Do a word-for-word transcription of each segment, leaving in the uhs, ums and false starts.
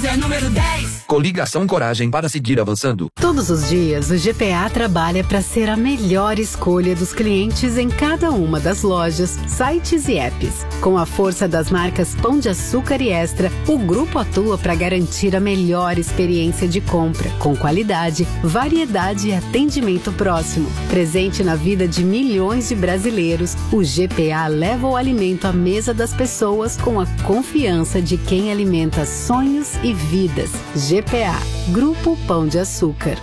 é número dez. Coligação Coragem para seguir avançando. Todos os dias, o G P A trabalha para ser a melhor escolha dos clientes em cada uma das lojas, sites e apps. Com a força das marcas Pão de Açúcar e Extra, o grupo atua para garantir a melhor experiência de compra, com qualidade, variedade e atendimento próximo. Presente na vida de milhões de brasileiros, o G P A leva o alimento à mesa das pessoas com a confiança de quem alimenta sonhos e vidas. G P A, Grupo Pão de Açúcar.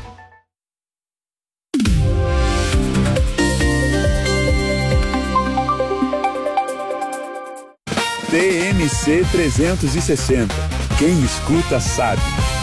T M C trezentos e sessenta. Quem escuta sabe.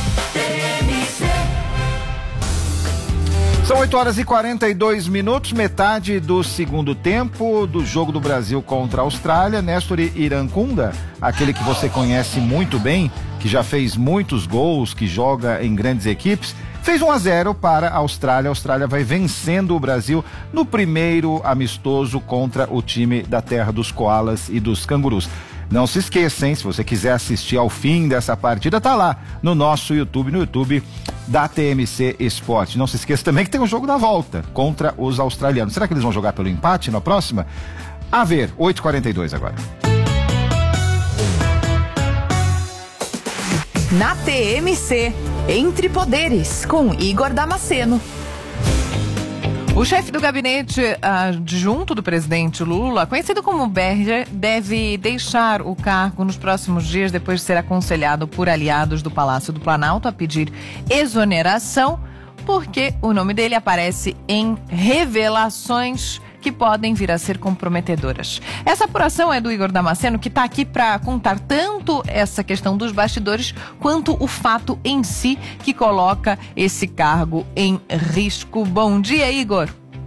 São oito horas e quarenta e dois minutos, metade do segundo tempo do jogo do Brasil contra a Austrália. Néstor Irancunda, aquele que você conhece muito bem, que já fez muitos gols, que joga em grandes equipes, fez um a zero para a Austrália. A Austrália vai vencendo o Brasil no primeiro amistoso contra o time da terra dos koalas e dos cangurus. Não se esqueça, hein? Se você quiser assistir ao fim dessa partida, tá lá no nosso YouTube, no YouTube da T M C Esporte. Não se esqueça também que tem um jogo da volta contra os australianos. Será que eles vão jogar pelo empate na próxima? A ver, oito e quarenta e dois agora. Na T M C, Entre Poderes, com Igor Damasceno. O chefe do gabinete adjunto do presidente Lula, conhecido como Berger, deve deixar o cargo nos próximos dias depois de ser aconselhado por aliados do Palácio do Planalto a pedir exoneração, porque o nome dele aparece em revelações que podem vir a ser comprometedoras. Essa apuração é do Igor Damasceno, que está aqui para contar tanto essa questão dos bastidores quanto o fato em si que coloca esse cargo em risco. Bom dia, Igor.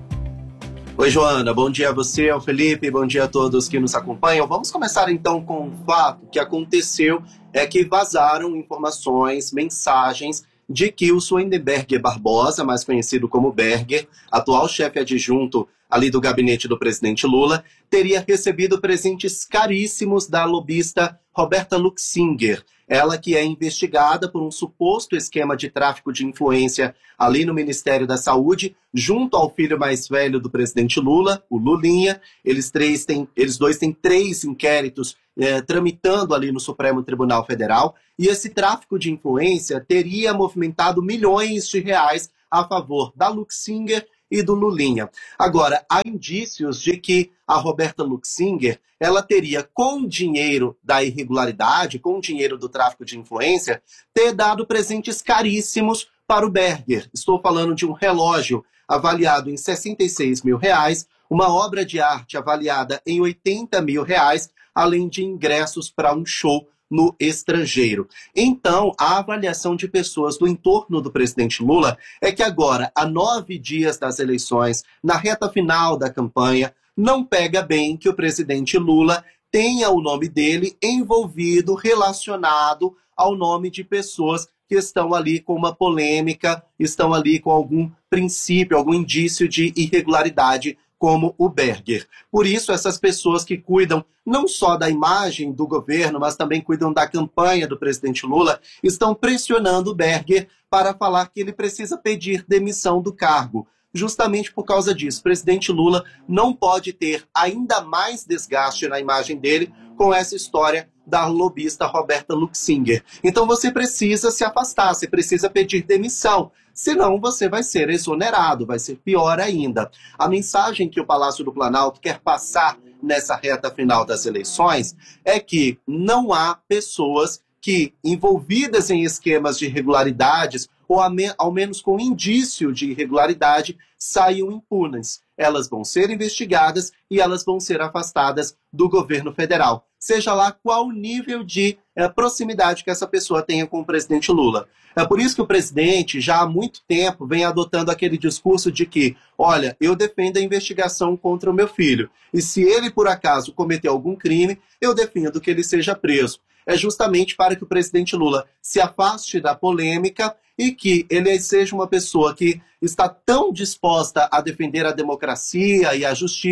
Oi, Joana. Bom dia a você, ao Felipe. Bom dia a todos que nos acompanham. Vamos começar então com um fato que aconteceu, é que vazaram informações, mensagens de que o Swendenberger Barbosa, mais conhecido como Berger, atual chefe adjunto ali do gabinete do presidente Lula, teria recebido presentes caríssimos da lobista Roberta Luxinger, ela que é investigada por um suposto esquema de tráfico de influência ali no Ministério da Saúde, junto ao filho mais velho do presidente Lula, o Lulinha. Eles, três têm, eles dois têm três inquéritos eh, tramitando ali no Supremo Tribunal Federal, e esse tráfico de influência teria movimentado milhões de reais a favor da Luxinger e do Lulinha. Agora, há indícios de que a Roberta Luxinger, ela teria, com dinheiro da irregularidade, com dinheiro do tráfico de influência, ter dado presentes caríssimos para o Berger. Estou falando de um relógio avaliado em sessenta e seis mil reais, uma obra de arte avaliada em oitenta mil reais, além de ingressos para um show no estrangeiro. Então, a avaliação de pessoas do entorno do presidente Lula é que agora, a nove dias das eleições, na reta final da campanha, não pega bem que o presidente Lula tenha o nome dele envolvido, relacionado ao nome de pessoas que estão ali com uma polêmica, estão ali com algum princípio, algum indício de irregularidade, como o Berger. Por isso, essas pessoas que cuidam não só da imagem do governo, mas também cuidam da campanha do presidente Lula, estão pressionando o Berger para falar que ele precisa pedir demissão do cargo. Justamente por causa disso, o presidente Lula não pode ter ainda mais desgaste na imagem dele com essa história da lobista Roberta Luxinger. Então você precisa se afastar, você precisa pedir demissão, senão você vai ser exonerado, vai ser pior ainda. A mensagem que o Palácio do Planalto quer passar nessa reta final das eleições é que não há pessoas que, envolvidas em esquemas de irregularidades, ou ao menos com indício de irregularidade, saiam impunes. Elas vão ser investigadas e elas vão ser afastadas do governo federal, seja lá qual nível de é, proximidade que essa pessoa tenha com o presidente Lula. É por isso que o presidente já há muito tempo vem adotando aquele discurso de que, olha, eu defendo a investigação contra o meu filho, e se ele por acaso cometer algum crime, eu defendo que ele seja preso. É justamente para que o presidente Lula se afaste da polêmica e que ele seja uma pessoa que está tão disposta a defender a democracia e a justiça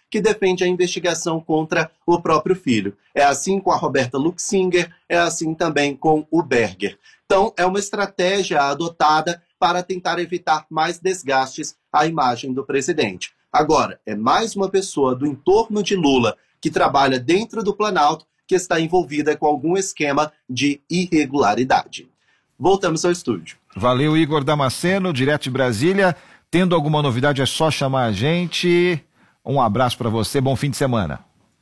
que defende a investigação contra o próprio filho. É assim com a Roberta Luxinger, é assim também com o Berger. Então, é uma estratégia adotada para tentar evitar mais desgastes à imagem do presidente. Agora, é mais uma pessoa do entorno de Lula que trabalha dentro do Planalto que está envolvida com algum esquema de irregularidade. Voltamos ao estúdio. Valeu, Igor Damasceno, direto de Brasília. Tendo alguma novidade é só chamar a gente. Um abraço para você, bom fim de semana.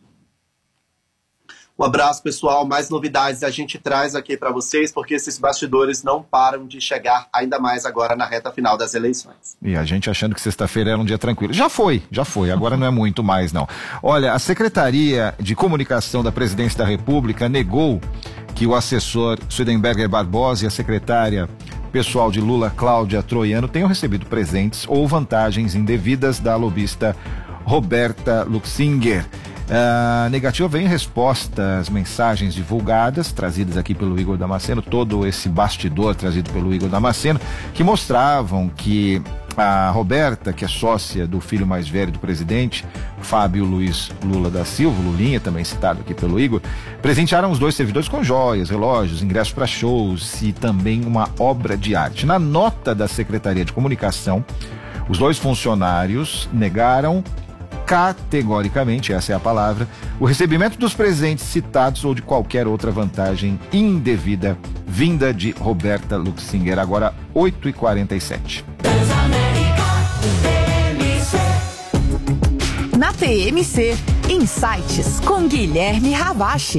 Um abraço, pessoal. Mais novidades a gente traz aqui para vocês, porque esses bastidores não param de chegar, ainda mais agora na reta final das eleições. E a gente achando que sexta-feira era um dia tranquilo. Já foi, já foi. Agora não é muito mais, não. Olha, a Secretaria de Comunicação da Presidência da República negou que o assessor Swedenberger Barbosa e a secretária pessoal de Lula, Cláudia Troiano, tenham recebido presentes ou vantagens indevidas da lobista Roberta Luxinger. A negativa vem em resposta às mensagens divulgadas, trazidas aqui pelo Igor Damasceno, todo esse bastidor trazido pelo Igor Damasceno, que mostravam que a Roberta, que é sócia do filho mais velho do presidente, Fábio Luiz Lula da Silva, Lulinha, também citado aqui pelo Igor, presentearam os dois servidores com joias, relógios, ingressos para shows e também uma obra de arte. Na nota da Secretaria de Comunicação, os dois funcionários negaram categoricamente, essa é a palavra, o recebimento dos presentes citados ou de qualquer outra vantagem indevida vinda de Roberta Luxinger. Agora oito e quarenta e sete. Na T M C, Insights com Guilherme Ravache.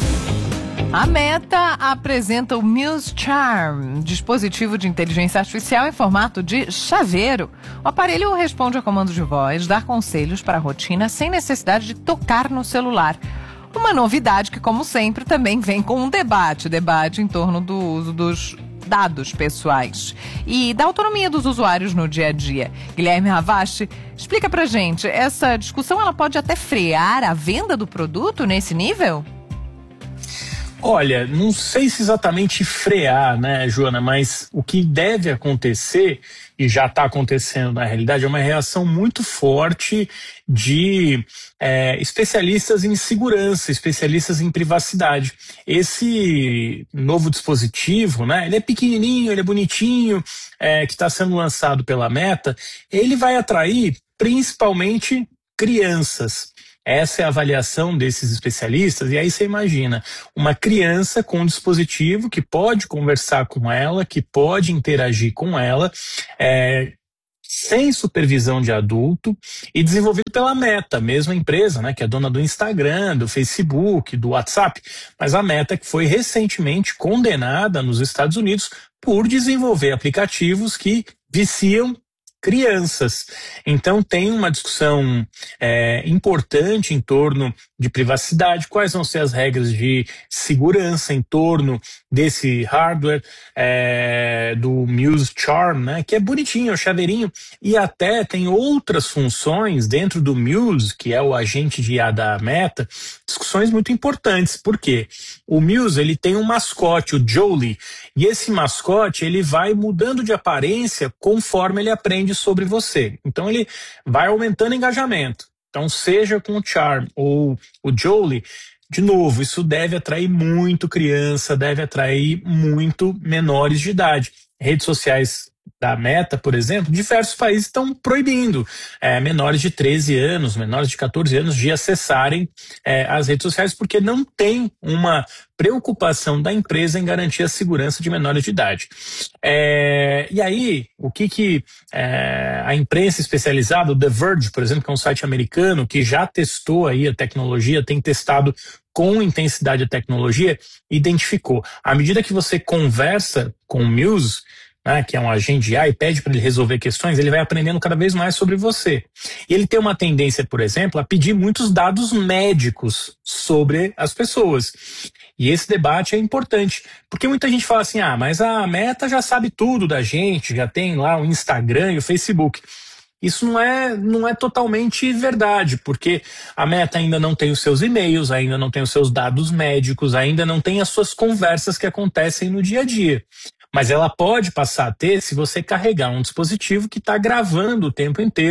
A Meta apresenta o Muse Charm, dispositivo de inteligência artificial em formato de chaveiro. O aparelho responde a comandos de voz, dá conselhos para a rotina sem necessidade de tocar no celular. Uma novidade que, como sempre, também vem com um debate, debate em torno do uso dos dados pessoais e da autonomia dos usuários no dia a dia. Guilherme Ravache, explica pra gente, essa discussão ela pode até frear a venda do produto nesse nível? Olha, não sei se exatamente frear, né, Joana, mas o que deve acontecer, e já está acontecendo na realidade, é uma reação muito forte de é, especialistas em segurança, especialistas em privacidade. Esse novo dispositivo, né, ele é pequenininho, ele é bonitinho, é, que está sendo lançado pela Meta, ele vai atrair principalmente crianças. Essa é a avaliação desses especialistas, e aí você imagina, uma criança com um dispositivo que pode conversar com ela, que pode interagir com ela, é, sem supervisão de adulto e desenvolvido pela Meta, mesma empresa, né, que é dona do Instagram, do Facebook, do WhatsApp, mas a Meta que foi recentemente condenada nos Estados Unidos por desenvolver aplicativos que viciam crianças. Então tem uma discussão é, importante em torno de privacidade, quais vão ser as regras de segurança em torno desse hardware é, do Muse Charm, né, que é bonitinho, é o chaveirinho, e até tem outras funções dentro do Muse, que é o agente de I A da Meta, discussões muito importantes. Por quê? O Muse, ele tem um mascote, o Jolie, e esse mascote ele vai mudando de aparência conforme ele aprende sobre você. Então ele vai aumentando o engajamento. Então seja com o Charm ou o Jolie, de novo, isso deve atrair muito criança, deve atrair muito menores de idade. Redes sociais da Meta, por exemplo, diversos países estão proibindo é, menores de treze anos, menores de catorze anos de acessarem é, as redes sociais porque não tem uma preocupação da empresa em garantir a segurança de menores de idade. É, e aí, o que, que é, a imprensa especializada, o The Verge, por exemplo, que é um site americano que já testou aí a tecnologia, tem testado com intensidade a tecnologia, identificou. À medida que você conversa com o Muse, né, que é um agente de I A, e pede para ele resolver questões, ele vai aprendendo cada vez mais sobre você. E ele tem uma tendência, por exemplo, a pedir muitos dados médicos sobre as pessoas. E esse debate é importante, porque muita gente fala assim, ah, mas a Meta já sabe tudo da gente, já tem lá o Instagram e o Facebook. Isso não é, não é totalmente verdade, porque a Meta ainda não tem os seus e-mails, ainda não tem os seus dados médicos, ainda não tem as suas conversas que acontecem no dia a dia. Mas ela pode passar a ter se você carregar um dispositivo que está gravando o tempo inteiro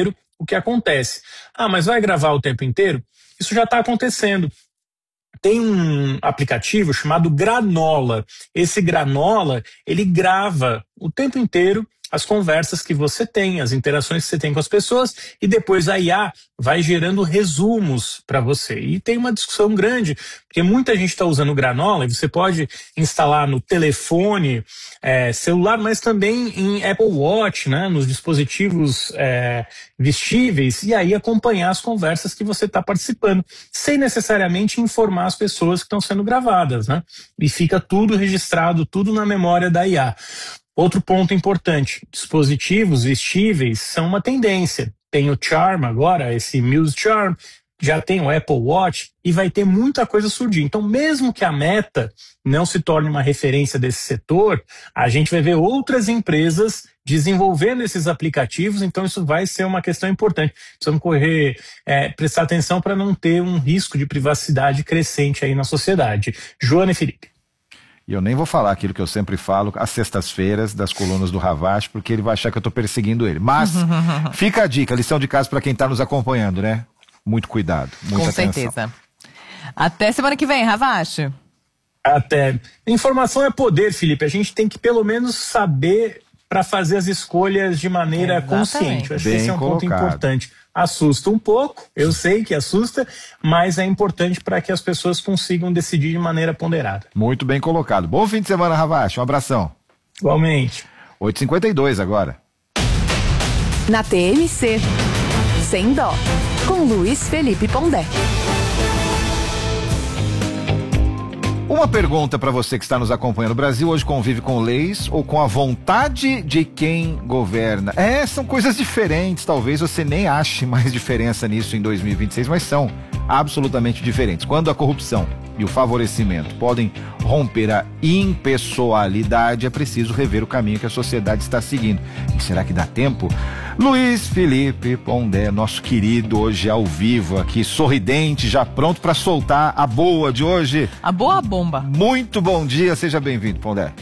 o que acontece. Ah, mas vai gravar o tempo inteiro? Isso já está acontecendo. Tem um aplicativo chamado Granola. Esse Granola, ele grava o tempo inteiro as conversas que você tem, as interações que você tem com as pessoas, e depois a I A vai gerando resumos para você. E tem uma discussão grande, porque muita gente está usando o Granola, e você pode instalar no telefone é, celular, mas também em Apple Watch, né, nos dispositivos é, vestíveis, e aí acompanhar as conversas que você está participando, sem necessariamente informar as pessoas que estão sendo gravadas, né? E fica tudo registrado, tudo na memória da I A. Outro ponto importante, dispositivos vestíveis são uma tendência. Tem o Charm agora, esse Muse Charm, já tem o Apple Watch e vai ter muita coisa surgir. Então, mesmo que a Meta não se torne uma referência desse setor, a gente vai ver outras empresas desenvolvendo esses aplicativos, então isso vai ser uma questão importante. Precisamos correr, é, prestar atenção para não ter um risco de privacidade crescente aí na sociedade. Joana e Felipe. E eu nem vou falar aquilo que eu sempre falo às sextas-feiras das colunas do Ravache, porque ele vai achar que eu estou perseguindo ele. Mas fica a dica, lição de casa para quem está nos acompanhando, né? Muito cuidado, muita atenção. Com certeza. Até semana que vem, Ravache. Até. Informação é poder, Felipe. A gente tem que pelo menos saber para fazer as escolhas de maneira Exatamente. consciente. Eu acho Bem que esse é um colocado. ponto importante. Assusta um pouco, eu sei que assusta, mas é importante para que as pessoas consigam decidir de maneira ponderada. Muito bem colocado. Bom fim de semana, Ravache. Um abração. Igualmente. oito e cinquenta e dois agora. Na T M C, Sem Dó, com Luiz Felipe Pondé. Uma pergunta para você que está nos acompanhando. O Brasil hoje convive com leis ou com a vontade de quem governa? É, são coisas diferentes. Talvez você nem ache mais diferença nisso em dois mil e vinte e seis, mas são absolutamente diferentes. Quando a corrupção e o favorecimento podem romper a impessoalidade, é preciso rever o caminho que a sociedade está seguindo. E será que dá tempo? Luiz Felipe Pondé, nosso querido, hoje ao vivo aqui, sorridente, já pronto para soltar a boa de hoje. A boa bomba. Muito bom dia, seja bem-vindo, Pondé.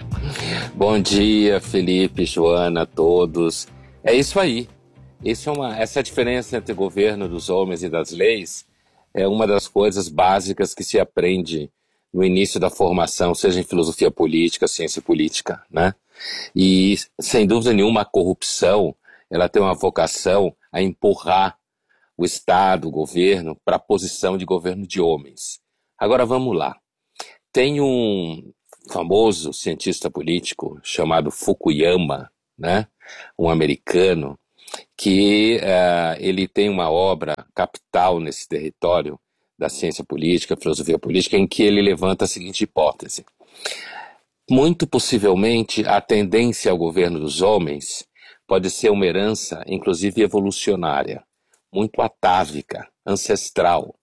Bom dia, Felipe, Joana, todos. É isso aí. Isso é uma, essa diferença entre o governo dos homens e das leis é uma das coisas básicas que se aprende no início da formação, seja em filosofia política, ciência política, né? E, sem dúvida nenhuma, a corrupção, ela tem uma vocação a empurrar o Estado, o governo, para a posição de governo de homens. Agora, vamos lá. Tem um famoso cientista político chamado Fukuyama, né? Um americano, que uh, ele tem uma obra capital nesse território da ciência política, filosofia política, em que ele levanta a seguinte hipótese. Muito possivelmente, a tendência ao governo dos homens pode ser uma herança, inclusive evolucionária, muito atávica, ancestral.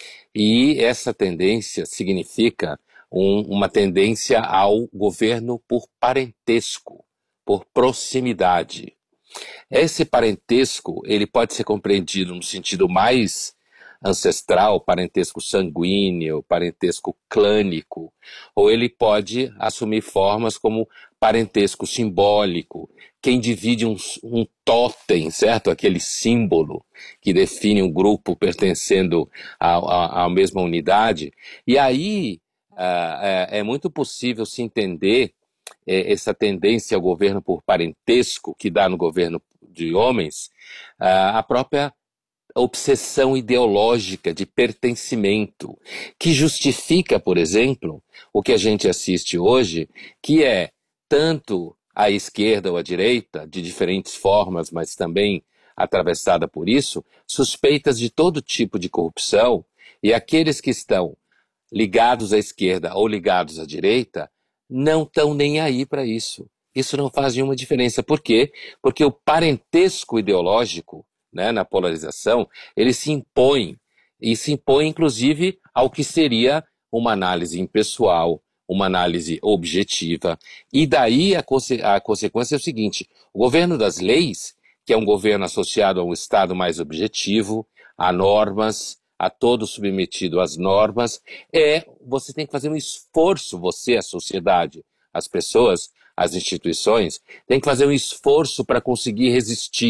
E essa tendência significa um, uma tendência ao governo por parentesco, por proximidade. Esse parentesco, ele pode ser compreendido no sentido mais ancestral, parentesco sanguíneo, parentesco clânico, ou ele pode assumir formas como parentesco simbólico, quem divide um, um totem, certo? Aquele símbolo que define um grupo pertencendo à mesma unidade. E aí uh, é, é muito possível se entender é, essa tendência ao governo por parentesco que dá no governo de homens, uh, a própria obsessão ideológica de pertencimento, que justifica, por exemplo, o que a gente assiste hoje, que é tanto a esquerda ou a direita, de diferentes formas, mas também atravessada por isso, suspeitas de todo tipo de corrupção, e aqueles que estão ligados à esquerda ou ligados à direita não estão nem aí para isso. Isso não faz nenhuma diferença. Por quê? Porque o parentesco ideológico, né, na polarização, ele se impõe, e se impõe inclusive ao que seria uma análise impessoal, uma análise objetiva, e daí a, conse- a consequência é o seguinte: o governo das leis, que é um governo associado a um Estado mais objetivo, a normas, a todo submetido às normas, é, você tem que fazer um esforço, você, a sociedade, as pessoas, as instituições, tem que fazer um esforço para conseguir resistir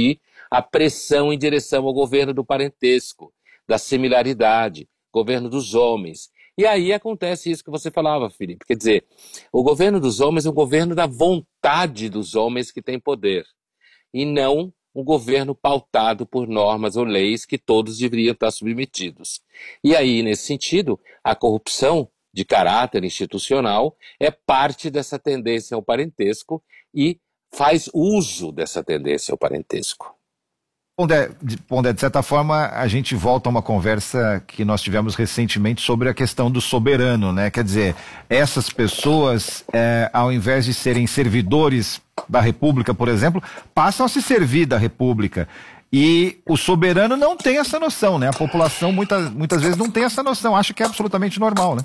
a pressão em direção ao governo do parentesco, da similaridade, governo dos homens. E aí acontece isso que você falava, Felipe. Quer dizer, o governo dos homens é um governo da vontade dos homens que tem poder, e não um governo pautado por normas ou leis que todos deveriam estar submetidos. E aí, nesse sentido, a corrupção de caráter institucional é parte dessa tendência ao parentesco e faz uso dessa tendência ao parentesco. Pondé, de, Pondé, de certa forma, a gente volta a uma conversa que nós tivemos recentemente sobre a questão do soberano, né? Quer dizer, essas pessoas, é, ao invés de serem servidores da República, por exemplo, passam a se servir da República. E o soberano não tem essa noção, né? A população muitas, muitas vezes não tem essa noção, acha que é absolutamente normal, né?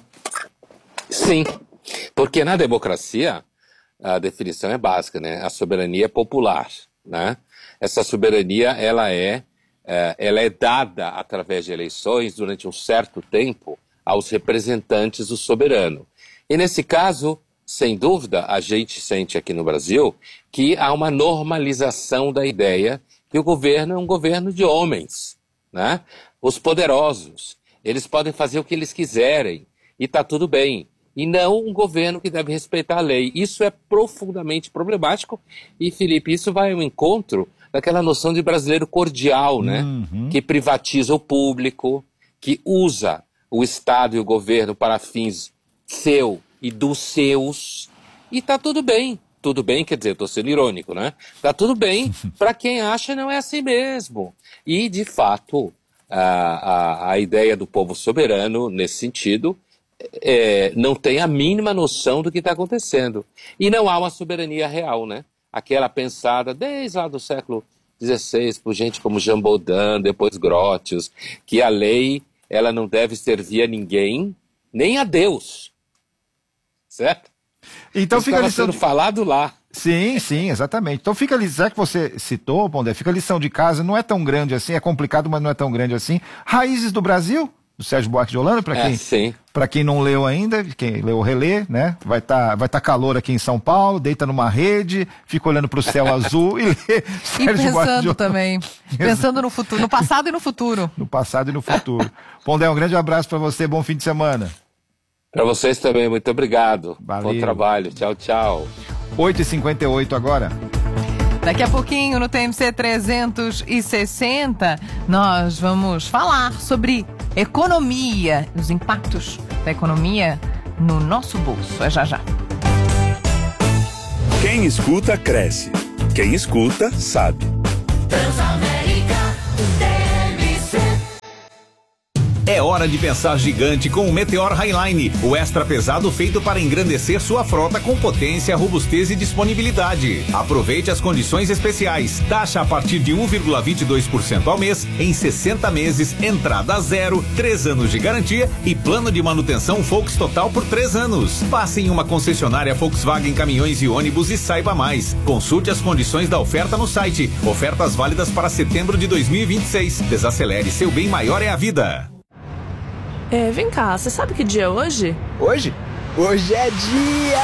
Sim, porque na democracia a definição é básica, né? A soberania é popular, né? Essa soberania, ela é, é, ela é dada através de eleições durante um certo tempo aos representantes do soberano. E nesse caso, sem dúvida, a gente sente aqui no Brasil que há uma normalização da ideia que o governo é um governo de homens, né? Os poderosos, eles podem fazer o que eles quiserem e está tudo bem. E não um governo que deve respeitar a lei. Isso é profundamente problemático e, Felipe, isso vai ao encontro daquela noção de brasileiro cordial, né? Uhum. Que privatiza o público, que usa o Estado e o governo para fins seu e dos seus. E tá tudo bem. Tudo bem, quer dizer, eu tô sendo irônico, né? Tá tudo bem para quem acha não é assim mesmo. E, de fato, a, a, a ideia do povo soberano, nesse sentido, é, não tem a mínima noção do que está acontecendo. E não há uma soberania real, né? Aquela pensada desde lá do século dezesseis por gente como Jean Baudin, depois Grotius, que a lei ela não deve servir a ninguém, nem a Deus. Certo? Então isso fica a lição sendo de... falado lá. Sim, sim, exatamente. Então fica a lição, já que você citou, Pondé, fica a lição de casa, não é tão grande assim, é complicado, mas não é tão grande assim. Raízes do Brasil, do Sérgio Buarque de Holanda, para quem, é, para quem não leu ainda, quem leu, relê, né? Vai estar tá, vai tá calor aqui em São Paulo, deita numa rede, fica olhando para o céu azul e lê Sérgio e Buarque de pensando também, pensando no futuro, no passado e no futuro. No passado e no futuro. Pondé, um grande abraço para você, bom fim de semana. Para vocês também, muito obrigado. Valeu. Bom trabalho, tchau, tchau. oito e cinquenta e oito agora. Daqui a pouquinho, no T M C trezentos e sessenta, nós vamos falar sobre economia, os impactos da economia no nosso bolso. É já já. Quem escuta, cresce. Quem escuta, sabe. É hora de pensar gigante com o Meteor Highline, o extra pesado feito para engrandecer sua frota com potência, robustez e disponibilidade. Aproveite as condições especiais. Taxa a partir de um vírgula vinte e dois por cento ao mês, em sessenta meses, entrada zero, três anos de garantia e plano de manutenção Volks Total por três anos. Passe em uma concessionária Volkswagen Caminhões e Ônibus e saiba mais. Consulte as condições da oferta no site. Ofertas válidas para setembro de dois mil e vinte e seis. Desacelere, seu bem maior é a vida. É, vem cá, você sabe que dia é hoje? Hoje? Hoje é dia